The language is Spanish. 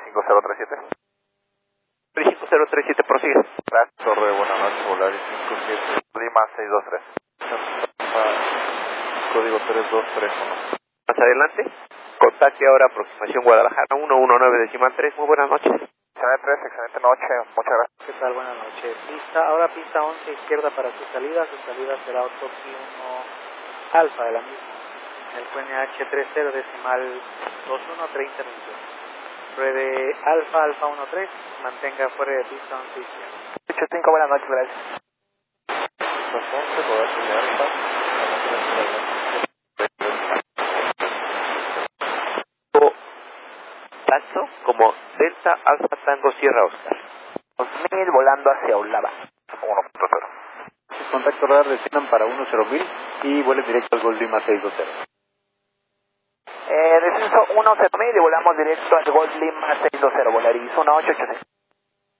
35037. 35037, prosigue. Gracias, Torre, buenas noches, Volaris 57, Lima 623. Código 3231. Más adelante, contacte ahora aproximación Guadalajara 119.3, muy buenas noches. Excelente noche, muchas gracias. ¿Qué tal? Buenas noches. Ahora pista 11 izquierda para su salida será Otoki 1 Alfa de la misma. El QNH 30 decimal 213021. Pruebe Alfa 13, mantenga fuera de pista 11 izquierda. 85, buenas noches, gracias. 11, Roberto de Alfa. Paso como Delta Alfa Tango Sierra Oscar. 2000 volando hacia Ulava. 1.0. Contacto radar desciendan para 10.000 y vuelen directo al Gol Lima 620. Descenso 10.000 y volamos directo al Gol Lima 620, Volaris 1886.